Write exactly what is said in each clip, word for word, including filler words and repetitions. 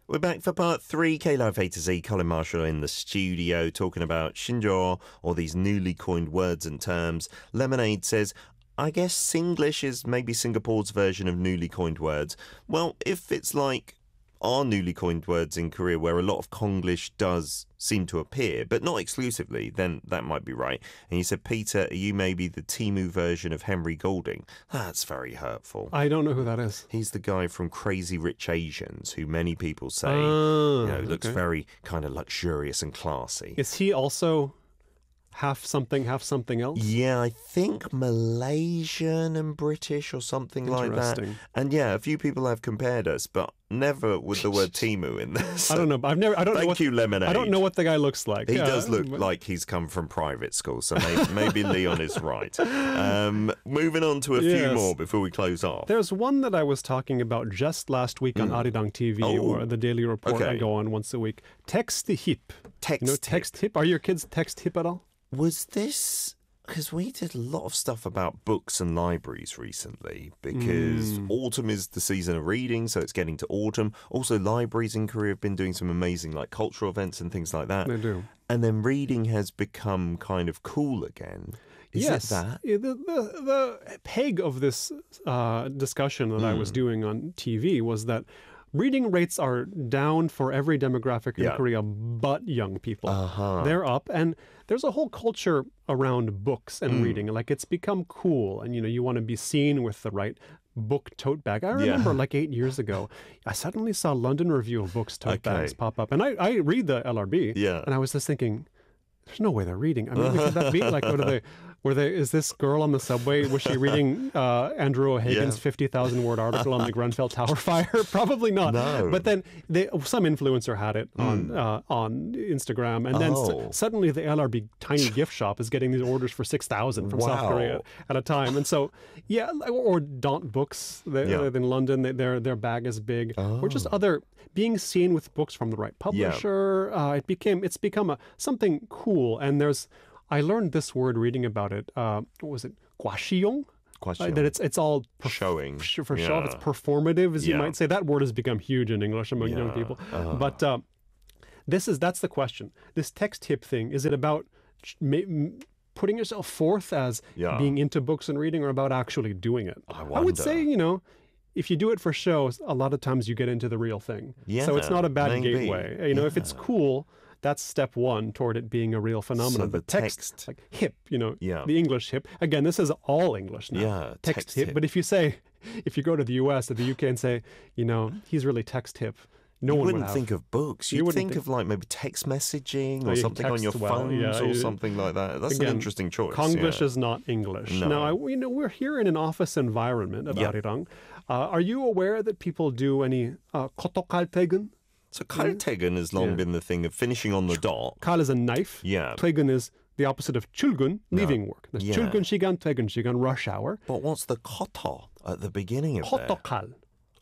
We're back for part three. K-Live A to Z, Colin Marshall in the studio talking about Shinjo, or these newly coined words and terms. Lemonade says, I guess Singlish is maybe Singapore's version of newly coined words. Well, if it's like our newly coined words in Korea where a lot of Konglish does seem to appear, but not exclusively, then that might be right. And you said, Peter, are you maybe the Timu version of Henry Golding? That's very hurtful. I don't know who that is. He's the guy from Crazy Rich Asians, who many people say Oh, you know, looks okay. very kind of luxurious and classy. Is he also half something, half something else? Yeah, I think Malaysian and British or something like that. Interesting. And yeah, a few people have compared us, but never with the word Timu in there. So I don't know. I've never. I don't thank know what, you, Lemonade. I don't know what the guy looks like. He Uh, does look but- like he's come from private school, so maybe, maybe Leon is right. Um, moving on to a few Yes. more before we close off. There's one that I was talking about just last week on Arirang T V, Oh. or the Daily Report Okay. I go on once a week. Text hip. Text You know, hip. text hip. Are your kids text hip at all? Was this because we did a lot of stuff about books and libraries recently, because Mm. autumn is the season of reading, so it's getting to autumn. Also, libraries in Korea have been doing some amazing like cultural events and things like that. They do. And then reading has become kind of cool again. Is yes. it that? Yeah, The, the, the peg of this uh, discussion that I Hmm. was doing on T V was that reading rates are down for every demographic in Yeah. Korea but young people. Uh-huh. They're up, and there's a whole culture around books Hmm. and reading. Like, it's become cool, and you know, you want to be seen with the right book tote bag. I remember like eight years ago, I suddenly saw London Review of Books tote Okay. bags pop up, and I, I read the L R B, Yeah. and I was just thinking, there's no way they're reading. I mean, could that be like, what are they? Were they? Is this girl on the subway? Was she reading uh, Andrew O'Hagan's Yeah. fifty thousand word article on the Grenfell Tower fire? Probably not. No. But then they, some influencer had it on uh, on Instagram, and then Oh. s- suddenly the L R B tiny gift shop is getting these orders for six thousand from South Wow. Korea at a time. And so, yeah, like- or Daunt Books they, Yeah. in London, they, their their bag is big. Or just other being seen with books from the right publisher. Uh, it became it's become a something cool. And there's I learned this word reading about it. Uh, what was it? Guashiyong? Guashiyong. Uh, that it's it's all perf- Showing. sh- for show. Yeah. It's performative, as you Yeah. might say. That word has become huge in English among young Yeah. people. Uh. But uh, this is that's the question. This text hip thing, is it about sh- ma- m- putting yourself forth as Yeah. being into books and reading, or about actually doing it? I would wonder. say, you know, if you do it for show, a lot of times you get into the real thing. So it's Yeah, not a bad maybe. gateway. You know, if it's cool, that's step one toward it being a real phenomenon. So the but text, text- like hip, you know, Yeah. the English hip. Again, this is all English now. Yeah, text, text hip. hip. But if you say, if you go to the U S or the U K and say, you know, he's really text hip, no You one wouldn't would have. think of books. You You'd wouldn't think, think- of like maybe text messaging Oh, or you something on your text well, phones yeah, or you- something like that. That's Again, an interesting choice. Konglish yeah. is not English. No. Now, I, you know, we're here in an office environment of Yep. Arirang. Uh, are you aware that people do any uh, kotokaltegen? So kaltegan has long Yeah. been the thing of finishing on the dot. Kal is a knife. Yeah. 퇴근 is the opposite of 출근, leaving work. There's Yeah. 출근 시간, 퇴근 시간, rush hour. But what's the koto at the beginning of that? Kotokal.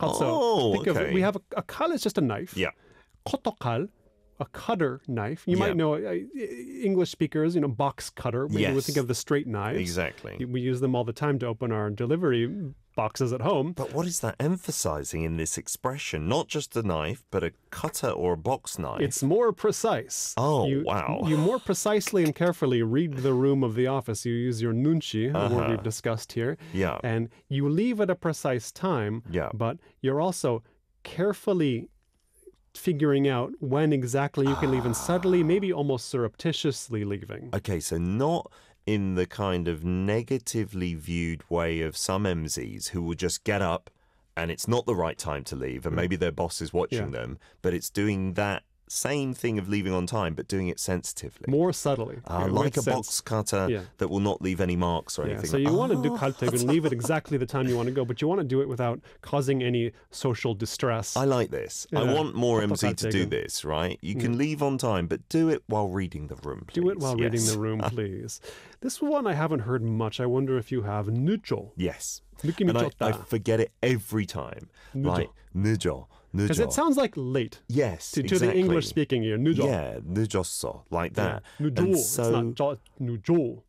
Oh, think of it. okay. We have a, a kal is just a knife. Yeah. Kotokal, a cutter knife. You Yeah. might know uh, English speakers, you know, box cutter. We would Yes. think of the straight knives. Exactly. We use them all the time to open our delivery boxes at home. But what is that emphasizing in this expression? Not just a knife, but a cutter or a box knife. It's more precise. Oh, you, wow. You more precisely and carefully read the room of the office. You use your nunchi, the word we've discussed here. Uh-huh. Yeah. And you leave at a precise time, Yeah. but you're also carefully figuring out when exactly you can leave, and subtly, maybe almost surreptitiously leaving. Okay, so not in the kind of negatively viewed way of some M Zs who will just get up and it's not the right time to leave and maybe their boss is watching Yeah. them, but it's doing that same thing of leaving on time, but doing it sensitively. More subtly. Uh, It like makes a sense. box cutter Yeah. that will not leave any marks or Yeah, anything. so you like- want to do Oh, kalteg and leave it exactly the time you want to go, but you want to do it without causing any social distress. I like this. I Yeah. want more M Z to do Kaltegen. this, right? You can leave on time, but do it while reading the room, please. Do it while reading Yes. the room, please. This one I haven't heard much. I wonder if you have. Nucho. Yes. 느낌이 And I, I 좋다. forget it every time. 늦어. Like, 늦어, Because it 늦어. sounds like late Yes, to, to exactly. the English-speaking ear. 늦어. Yeah, 늦었어, like that. 늦어. And It's so not 저, 늦어.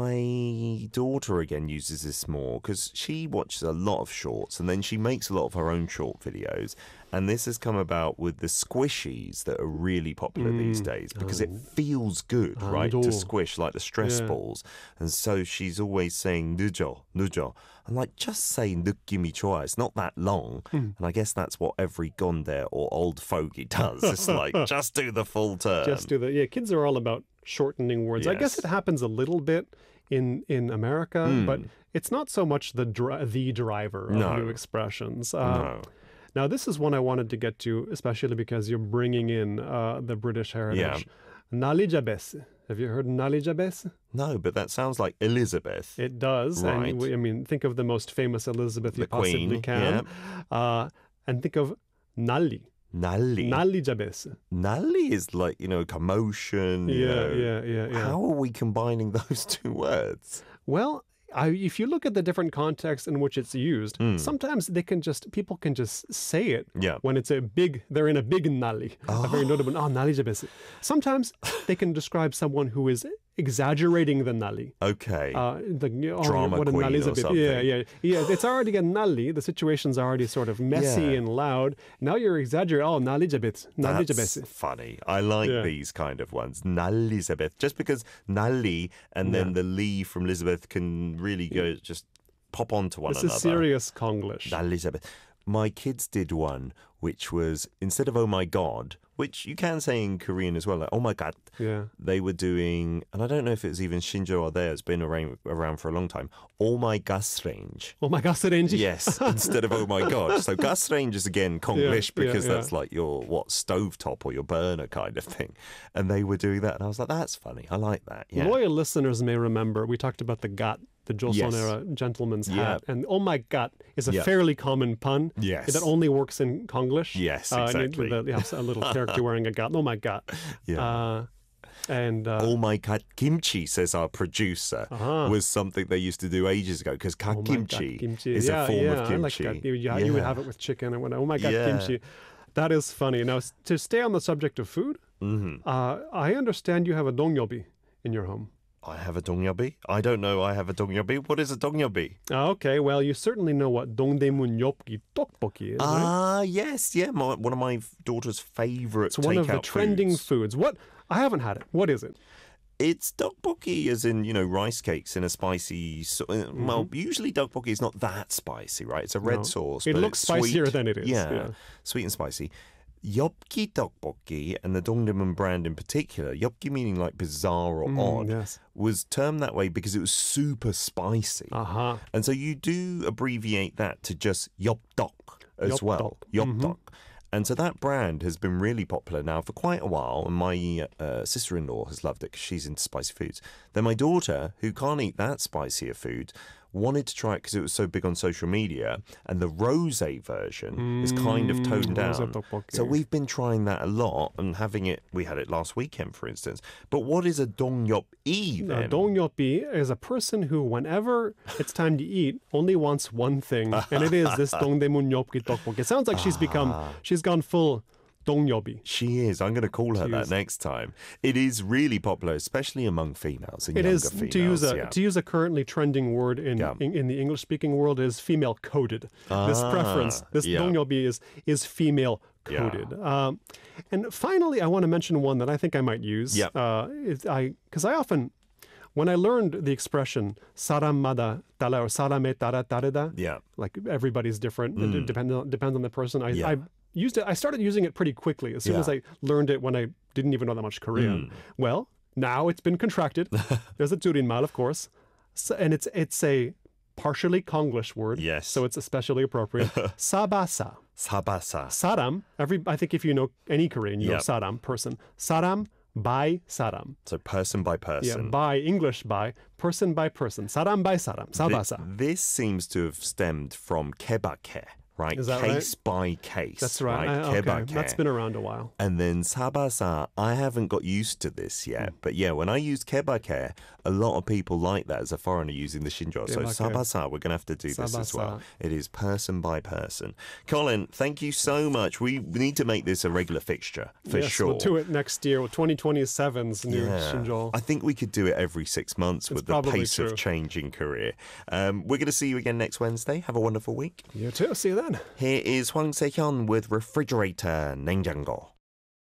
my daughter again uses this more because she watches a lot of shorts and then she makes a lot of her own short videos. And this has come about with the squishies that are really popular these days because it feels good, right, to 늦어. squish like the stress Yeah. balls. And so she's always saying 늦어, 늦어. I'm like, just say 느낌이 좋아. It's not that long. And I guess that's what every gonde or old fogey does. It's like, just do the full term. Just do the yeah. Kids are all about shortening words. I guess Yes. it happens a little bit in in America, but it's not so much the dri- the driver of No. new expressions. Uh, No. Now, this is one I wanted to get to, especially because you're bringing in uh, the British heritage. Nalijabes. Have you heard Nalijabes? No, but that sounds like Elizabeth. It does. Right. And we- I mean, think of the most famous Elizabeth you The possibly Queen, can. Uh, and think of Nali. Nalli. Nalijabes. Nalli is like, you know, commotion. you Yeah, know. yeah, yeah, yeah. How are we combining those two words? Well, I, if you look at the different contexts in which it's used, Hmm. sometimes they can just people can just say it Yeah. when it's a big. They're in a big nali, a very notable. Oh, nali jabes. Sometimes they can describe someone who is exaggerating the nali. Okay. Uh, the, oh, Drama what a queen nali is a or bit- something. Yeah, yeah, yeah. It's already a nali. The situation's already sort of messy Yeah. and loud. Now you're exaggerating. Oh, nali jabes, nali That's jabes. funny. I like Yeah. these kind of ones. Nallizabeth. Just because Nalli and then the Lee from Elizabeth can really go just pop onto one This another. is serious Konglish. Nallizabeth. My kids did one which was instead of oh my god, which you can say in Korean as well, like oh my god, Yeah. they were doing, and I don't know if it was even Shinjo or there, it's been around, around for a long time, oh my gas range. Oh my gosh, Renji. Yes, instead of oh my god. So gas range is again Konglish Yeah, yeah, because yeah. that's like your what stovetop or your burner kind of thing. And they were doing that, and I was like, that's funny. I like that. Yeah. Loyal listeners may remember we talked about the gat, the Joseon Yes. era gentleman's Yeah. hat, and oh my god is a Yeah. fairly common pun. Yes. That only works in Konglish. Yes, Uh, and it- exactly. with a, yeah, a little character wearing a gat. Oh my god. Yeah. Uh, and uh, Oh my god, kimchi, says our producer, Uh-huh. was something they used to do ages ago because oh my god, kimchi, kimchi is yeah, a form yeah, of I kimchi. like that. You, yeah, you would have it with chicken and whatnot. Oh my god, Yeah. kimchi. That is funny. Now, s- to stay on the subject of food, Mm-hmm. uh, I understand you have a donggyeobi in your home. I have a dongyeobi. I don't know. I have a dongyeobi. What is a dongyeobi? Ah, okay, well, you certainly know what dongdaemun yeopgi tteokbokki is, right? Ah, yes, yeah. My, one of my daughter's favorite. It's one of the takeout trending foods. foods. What? I haven't had it. What is it? It's tteokbokki, as in, you know, rice cakes in a spicy. So, uh, Well, usually tteokbokki is not that spicy, right? It's a red No. sauce. It but looks it's spicier sweet. than it is, Yeah, yeah. sweet and spicy. Yeopgi tteokbokki and the Dongdaemun brand in particular, yeopgi meaning like bizarre or odd, yes. was termed that way because it was super spicy. Uh-huh. And so you do abbreviate that to just Yeopdeok as well. Yeopdeok. Yeopdeok. And so that brand has been really popular now for quite a while. And my uh, sister-in-law has loved it because she's into spicy foods. Then my daughter, who can't eat that spicier food, wanted to try it because it was so big on social media. And the rosé version is kind of toned Mm, rosé down. tteokbokki. So we've been trying that a lot and having it. We had it last weekend, for instance. But what is a dongyop-i Uh, then? donggyeopi is a person who, whenever it's time to eat, only wants one thing, and it is this dongdaemun yeopgi tteokbokki. It sounds like she's become, Ah. she's gone full donggyeobi. She is. I'm going to call her that use- next time. It is really popular, especially among females and It younger is females. to use a yeah. to use a currently trending word in Yeah. in, in the English speaking world is female coded. this Ah, preference, this yeah. donggyeobi is is female coded. Um, and finally, I want to mention one that I think I might use. Yeah. Uh, is I because I often. When I learned the expression "saramada tara" or "sarame tara tareda," Yeah. like everybody's different, it Mm. depends on depends on the person. I, Yeah. I used it. I started using it pretty quickly as soon as Yeah. I learned it when I didn't even know that much Korean. Mm. Well, now it's been contracted. There's a jurinmal, of course, so, and it's it's a partially Konglish word. Yes. So it's especially appropriate. Sabasa. Sabasa. Saram. Every I think if you know any Korean, you know Yep. saram person. Saram by saram. So person by Yeah, person. by English by person by person. Saram by saram. Thi- Sabasa. This seems to have stemmed from kebake, right? Is that case right? by case. That's right. right? I, Care okay. by care. That's been around a while. And then sabasa, I haven't got used to this yet. Mm. But yeah, when I use care by care, a lot of people like that as a foreigner using the shinjo. So sabasa, we're going to have to do this Sabasa. as well. It is person by person. Colin, thank you so much. We need to make this a regular fixture for yes, sure. We'll do it next year with twenty twenty-seven's new Yeah. Shinjo. I think we could do it every six months It's with the pace true. of change in career. Um, we're going to see you again next Wednesday. Have a wonderful week. You too. See you then. Here is Hwang Se-hyun with Refrigerator 냉장고.